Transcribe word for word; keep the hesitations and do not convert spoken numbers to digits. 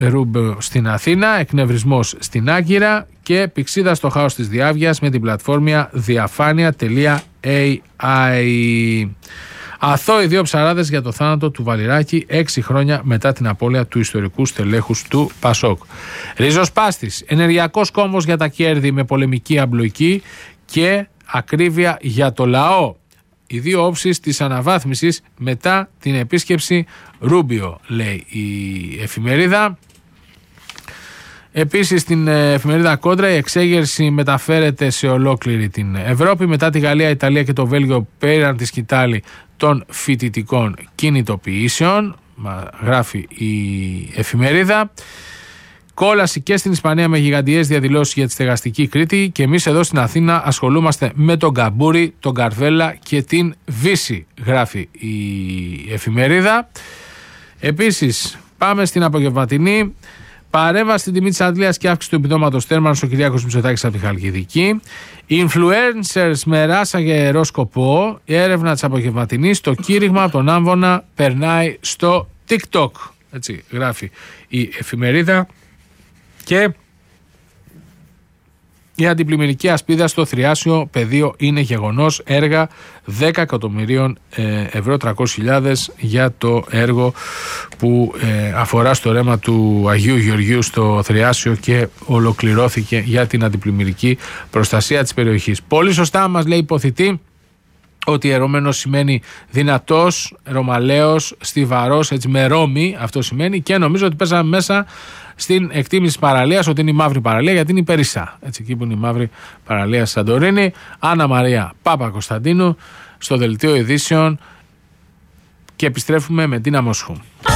Ρούμπιο στην Αθήνα, εκνευρισμός στην Άγκυρα και πηξίδα στο χάος της διάβγειας με την πλατφόρμα διαφάνεια τελεία έι άι. Αθώοι δύο ψαράδες για το θάνατο του Βαλιράκη έξι χρόνια μετά την απώλεια του ιστορικού στελέχους του Πασόκ. Ριζοσπάστης, ενεργειακός κόμβος για τα κέρδη με πολεμική αμπλοϊκή και ακρίβεια για το λαό. Οι δύο όψεις της αναβάθμισης μετά την επίσκεψη Ρούμπιο, λέει η εφημερίδα. Επίσης στην εφημερίδα Κόντρα η εξέγερση μεταφέρεται σε ολόκληρη την Ευρώπη. Μετά τη Γαλλία, Ιταλία και το Βέλγιο πέραν τη σκητάλη των φοιτητικών κινητοποιήσεων, γράφει η εφημερίδα. Κόλαση και στην Ισπανία με γιγαντιές διαδηλώσεις για τη στεγαστική Κρήτη και εμείς εδώ στην Αθήνα ασχολούμαστε με τον Καμπούρη, τον Καρβέλα και την Βύση, γράφει η εφημερίδα. Επίσης πάμε στην απογευματινή. Παρέμβαση στην τιμή της αντλίας και αύξηση του επιδόματος θέρμανσης ο Κυριάκος Μητσοτάκης από τη Χαλκιδική. Influencers με ράσα και αερό σκοπό. Η έρευνα της απογευματινής. Το κήρυγμα από τον Άμβονα περνάει στο TikTok. Έτσι γράφει η εφημερίδα. Και η αντιπλημμυρική ασπίδα στο θριάσιο πεδίο είναι γεγονός. Έργα δέκα εκατομμυρίων ευρώ, τριακόσιες χιλιάδες για το έργο που ε, αφορά στο ρέμα του Αγίου Γεωργίου στο θριάσιο και ολοκληρώθηκε για την αντιπλημμυρική προστασία της περιοχής. Πολύ σωστά μας λέει υποθητή ότι ερωμένος σημαίνει δυνατός, ρωμαλαίος, στιβαρός, έτσι με ρόμη, αυτό σημαίνει, και νομίζω ότι πέσαμε μέσα στην εκτίμηση της παραλίας ότι είναι η μαύρη παραλία, γιατί είναι η Περισσά. Έτσι, εκεί που είναι η μαύρη παραλία Σαντορίνη. Άννα Μαρία Παπα-Κωνσταντίνου στο δελτίο ειδήσεων και επιστρέφουμε με την Αμοσχού.